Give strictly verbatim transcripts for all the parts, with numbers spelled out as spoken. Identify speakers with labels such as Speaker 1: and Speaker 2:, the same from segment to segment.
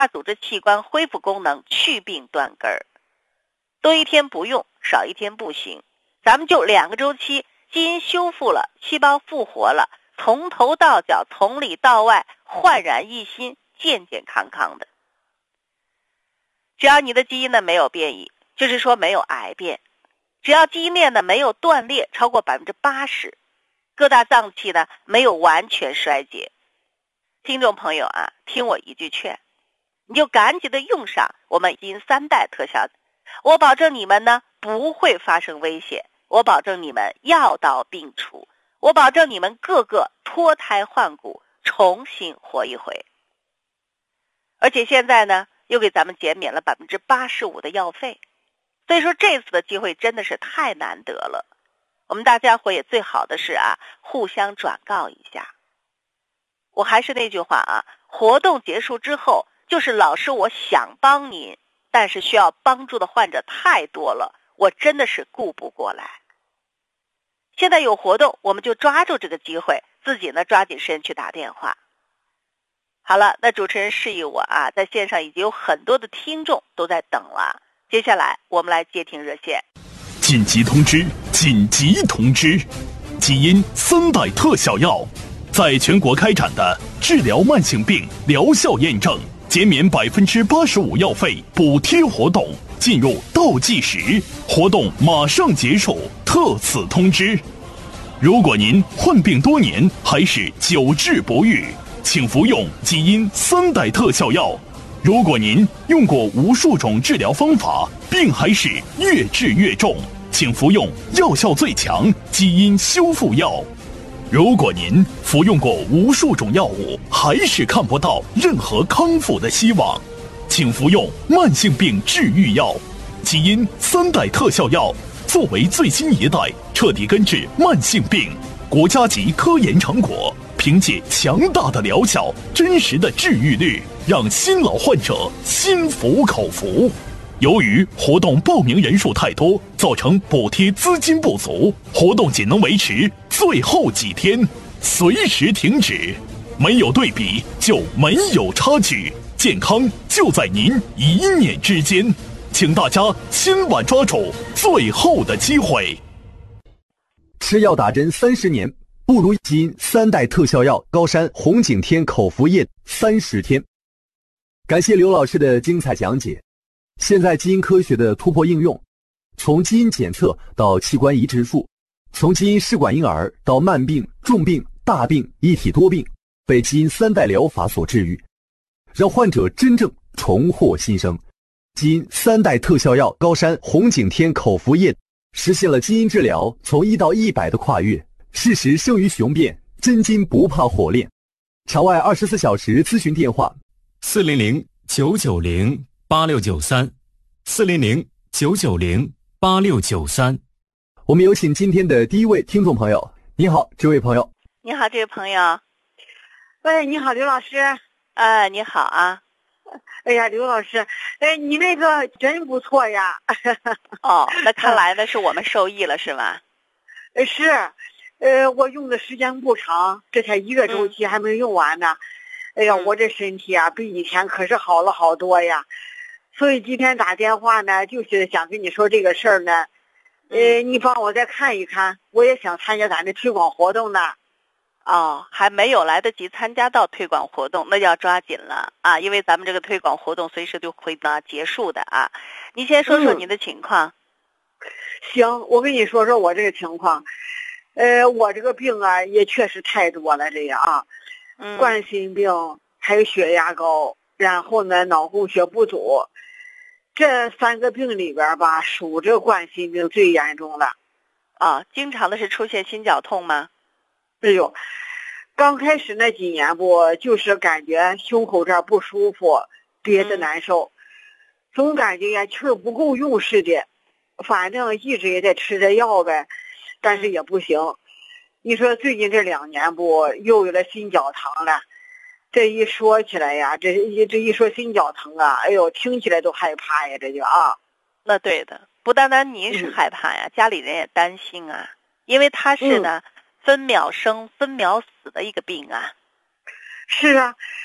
Speaker 1: 组织器官恢复功能，去病断根儿。多一天不用，少一天不行。咱们就两个周期，基因修复了，细胞复活了，从头到脚，从里到外焕然一新，健健康康的。只要你的基因呢没有变异，就是说没有癌变，只要基因链呢没有断裂超过 百分之八十， 各大脏器呢没有完全衰竭。听众朋友啊，听我一句劝，你就赶紧的用上我们基因三代特效，我保证你们呢不会发生危险，我保证你们药到病除，我保证你们个个脱胎换骨，重新活一回。而且现在呢又给咱们减免了 百分之八十五 的药费，所以说这次的机会真的是太难得了。我们大家伙也最好的是啊，互相转告一下。我还是那句话啊，活动结束之后，就是老师我想帮您，但是需要帮助的患者太多了，我真的是顾不过来。现在有活动，我们就抓住这个机会，自己呢抓紧时间去打电话。好了，那主持人示意我啊，在线上已经有很多的听众都在等了。接下来我们来接听热线。
Speaker 2: 紧急通知！紧急通知！基因三代特效药在全国开展的治疗慢性病疗效验证、减免 百分之八十五 药费补贴活动进入倒计时，活动马上结束，特此通知。如果您患病多年还是久治不愈，请服用基因三代特效药。如果您用过无数种治疗方法，病还是越治越重，请服用药效最强基因修复药。如果您服用过无数种药物，还是看不到任何康复的希望，请服用慢性病治愈药。基因三代特效药作为最新一代彻底根治慢性病国家级科研成果，凭借强大的疗效、真实的治愈率，让新老患者心服口服。由于活动报名人数太多，造成补贴资金不足，活动仅能维持最后几天，随时停止。没有对比就没有差距，健康就在您一念之间，请大家千万抓住最后的机会。
Speaker 3: 吃药打针三十年，不如基因三代特效药高山红景天口服液三十天。感谢刘老师的精彩讲解。现在基因科学的突破应用，从基因检测到器官移植术，从基因试管婴儿到慢病、重病、大病一体多病，被基因三代疗法所治愈，让患者真正重获新生。基因三代特效药高山红景天口服液实现了基因治疗从一到一百的跨越，事实胜于雄辩，真金不怕火炼。场外二十四小时咨询电话：
Speaker 4: 四零零九九零八六九三，四零零九九零八六九三。
Speaker 3: 我们有请今天的第一位听众朋友。你好，这位朋友。
Speaker 1: 你好，这位朋友。
Speaker 5: 喂，你好，刘老师。
Speaker 1: 呃，你好啊。
Speaker 5: 哎呀，刘老师，哎，你那个真不错呀。
Speaker 1: 哦，那看来呢是我们受益了是吧？
Speaker 5: 呃，是，呃，我用的时间不长，这才一个周期还没用完呢。嗯、哎呀，我这身体啊比以前可是好了好多呀。所以今天打电话呢，就是想跟你说这个事儿呢。呃，你帮我再看一看，我也想参加咱的推广活动呢。
Speaker 1: 哦，还没有来得及参加到推广活动，那就要抓紧了啊！因为咱们这个推广活动随时就会呢结束的啊。你先说说你的情况。嗯、
Speaker 5: 行，我跟你说说我这个情况。呃，我这个病啊也确实太多了，这样啊，嗯、冠心病，还有血压高，然后呢脑供血不足，这三个病里边吧，属这冠心病最严重了。
Speaker 1: 啊，经常的是出现心绞痛吗？
Speaker 5: 哎呦，刚开始那几年不就是感觉胸口这儿不舒服，憋得难受，嗯、总感觉呀气儿不够用似的，反正一直也在吃着药呗，但是也不行。你说最近这两年不又有了心绞疼了，这一说起来呀，这一这一说心绞疼啊，哎呦，听起来都害怕呀，这就啊。
Speaker 1: 那对的，不单单您是害怕呀，嗯、家里人也担心啊，因为他是呢。嗯分秒生分秒死的一个病啊。
Speaker 5: 是啊，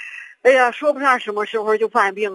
Speaker 5: 哎呀，说不上什么时候就犯病。